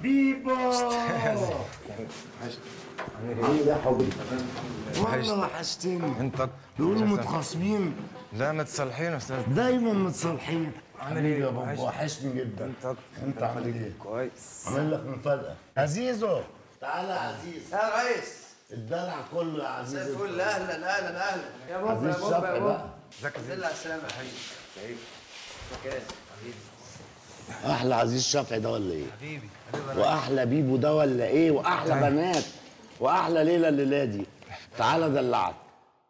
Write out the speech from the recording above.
بيبو ايه يا حبيبي؟ والله وحشتني. انت بيقولوا متخاصمين. لا متصالحين يا استاذ. دايما متصالحين. عامل ايه يا بابا؟ وحشني جدا. انت عامل ايه؟ كويس. عامل لك مفاجأة. عزيزو تعالى يا عزيز. يا ريس الدلع كله يا عزيز. مساء الفل. اهلا اهلا اهلا يا بابا. عزيز شفقي بقى. ازيك يا زلة؟ على السلامة يا حبيبي. ازيك حبيبي؟ احلى عزيز شفقي ده ولا ايه؟ حبيبي واحلى بيبو ده ولا ايه؟ واحلى بنات واحلى ليله الليله دي. تعالى دلعك.